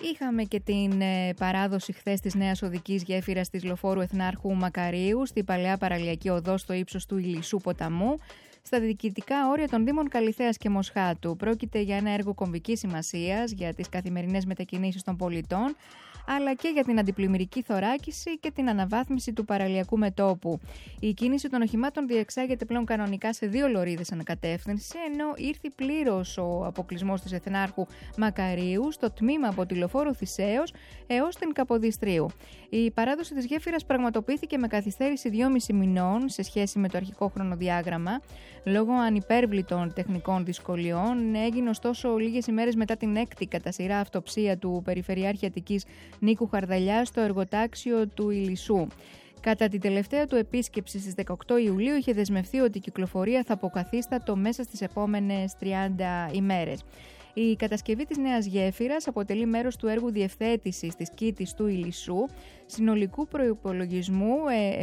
Είχαμε και την παράδοση χθες της νέας οδικής γέφυρας της λεωφόρου Εθνάρχου Μακαρίου στη παλαιά παραλιακή οδό στο ύψος του Ηλισσού ποταμού, στα διοικητικά όρια των Δήμων Καλιθέας και Μοσχάτου. Πρόκειται για ένα έργο κομβικής σημασίας για τις καθημερινές μετακινήσεις των πολιτών, αλλά και για την αντιπλημμυρική θωράκιση και την αναβάθμιση του παραλιακού μετώπου. Η κίνηση των οχημάτων διεξάγεται πλέον κανονικά σε 2 λωρίδες ανακατεύθυνση, ενώ ήρθε πλήρως ο αποκλεισμός της Εθνάρχου Μακαρίου στο τμήμα από τη λεωφόρο Θησέως έως την Καποδιστρίου. Η παράδοση της γέφυρας πραγματοποιήθηκε με καθυστέρηση 2,5 μηνών σε σχέση με το αρχικό χρονοδιάγραμμα. Λόγω ανυπέρβλητων τεχνικών δυσκολιών, έγινε ωστόσο λίγες ημέρες μετά την έκτη κατά σειρά αυτοψία του Περιφερειάρχη Αττικής Νίκου Χαρδαλιά στο εργοτάξιο του Ηλισσού. Κατά την τελευταία του επίσκεψη στις 18 Ιουλίου είχε δεσμευθεί ότι η κυκλοφορία θα αποκαθίστατο μέσα στις επόμενες 30 ημέρες. Η κατασκευή της νέας γέφυρας αποτελεί μέρος του έργου διευθέτησης της κήτης του Ηλισσού συνολικού προϋπολογισμού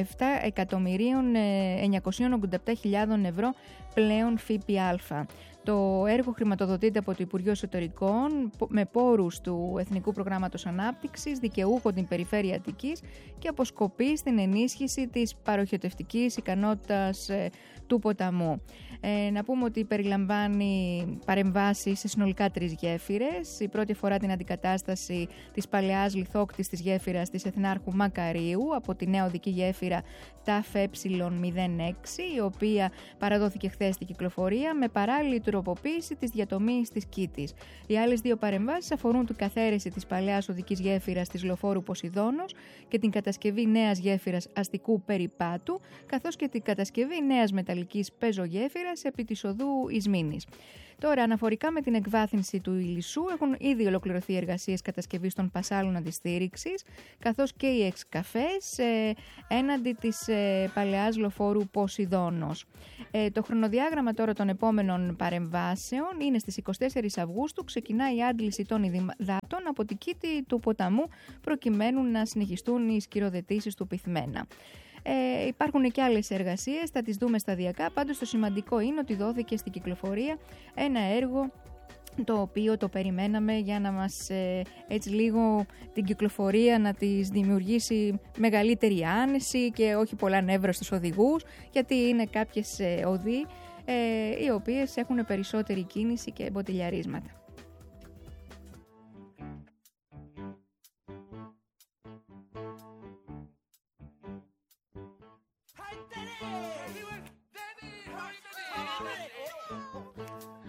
7.987.000 ευρώ πλέον ΦΠΑ. Το έργο χρηματοδοτείται από το Υπουργείο Εσωτερικών με πόρους του Εθνικού Προγράμματος Ανάπτυξης, δικαιούχο την Περιφέρεια Αττικής και αποσκοπεί στην ενίσχυση της παροχιοτευτικής ικανότητας του ποταμού. Να πούμε ότι περιλαμβάνει παρεμβάσεις σε συνολικά 3 γέφυρες. Η πρώτη αφορά την αντικατάσταση της παλαιάς λιθόκτης της γέφυρας της Εθνάρχου Μακαρίου από τη νέα οδική γέφυρα ΤΑΦΕ06, η οποία παραδόθηκε χθες στην κυκλοφορία με παράλληλη τροποποίηση της διατομής της Κήτης. Οι άλλες 2 παρεμβάσεις αφορούν την καθαίρεση της παλαιάς οδικής γέφυρας της λεωφόρου Ποσειδώνος και την κατασκευή νέας γέφυρας αστικού περιπάτου, καθώς και την κατασκευή νέας μεταλλικής πεζογέφυρας επί της οδού Ισμήνης. Τώρα, αναφορικά με την εκβάθυνση του Ηλισσού, έχουν ήδη ολοκληρωθεί εργασίες κατασκευής των πασάλων αντιστήριξης, καθώς και οι εξκαφές έναντι της παλαιάς λεωφόρου Ποσειδώνος. Το χρονοδιάγραμμα τώρα των επόμενων παρεμβάσεων είναι στις 24 Αυγούστου. Ξεκινάει η άντληση των υδάτων από την κήτη του ποταμού, προκειμένου να συνεχιστούν οι σκυροδετήσεις του πυθμένα. Υπάρχουν και άλλες εργασίες, θα τις δούμε σταδιακά. Πάντως το σημαντικό είναι ότι δόθηκε στην κυκλοφορία ένα έργο το οποίο το περιμέναμε για να μας έτσι λίγο την κυκλοφορία να της δημιουργήσει μεγαλύτερη άνεση και όχι πολλά νεύρα στους οδηγούς, γιατί είναι κάποιες οδοί οι οποίες έχουν περισσότερη κίνηση και μποτιλιαρίσματα.